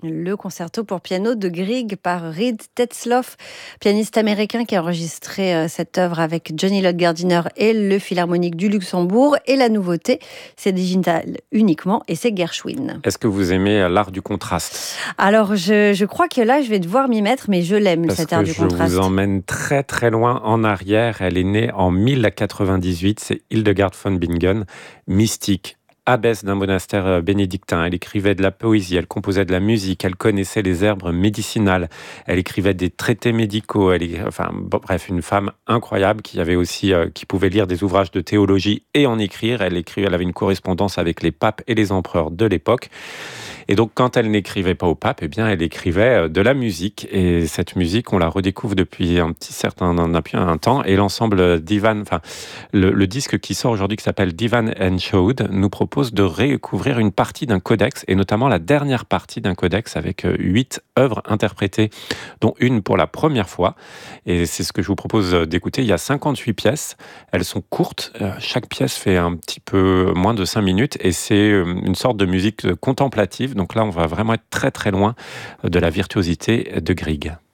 Le concerto pour piano de Grieg par Reed Tetzlaff, pianiste américain qui a enregistré cette œuvre avec Johnny Lott Gardiner et le Philharmonique du Luxembourg. Et la nouveauté, c'est digital uniquement et c'est Gershwin. Est-ce que vous aimez l'art du contraste ? Alors, je crois que là, je vais devoir m'y mettre, mais je l'aime, Parce cet art que du je contraste. vous emmène très très loin en arrière. Elle est née en 1098, c'est Hildegard von Bingen, mystique, abbesse d'un monastère bénédictin. Elle écrivait de la poésie, elle composait de la musique, elle connaissait les herbes médicinales, elle écrivait des traités médicaux. Bref, une femme incroyable qui avait aussi, qui pouvait lire des ouvrages de théologie et en écrire. Elle avait une correspondance avec les papes et les empereurs de l'époque. Et donc, quand elle n'écrivait pas au pape, eh bien, elle écrivait de la musique. Et cette musique, on la redécouvre depuis depuis un temps. Et l'ensemble le disque qui sort aujourd'hui, qui s'appelle Divan and Showed, nous propose de récouvrir une partie d'un codex, et notamment la dernière partie d'un codex avec 8 œuvres interprétées, dont une pour la première fois. Et c'est ce que je vous propose d'écouter. Il y a 58 pièces. Elles sont courtes. Chaque pièce fait un petit peu moins de 5 minutes. Et c'est une sorte de musique contemplative. Donc là, on va vraiment être très très loin de la virtuosité de Grieg.